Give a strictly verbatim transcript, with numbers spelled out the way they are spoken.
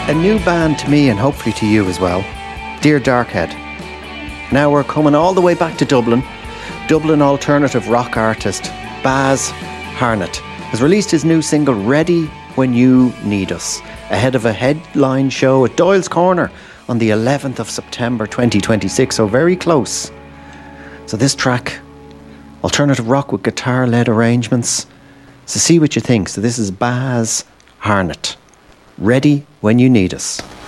a new band to me and hopefully to you as well. Dear Darkhead. Now we're coming all the way back to Dublin. Dublin alternative rock artist Baz Harnett has released his new single Ready When You Need Us, ahead of a headline show at Doyle's Corner on the eleventh of September twenty twenty-six, so very close. So this track, alternative rock with guitar-led arrangements. So see what you think. So this is Baz Harnett. Ready When You Need Us.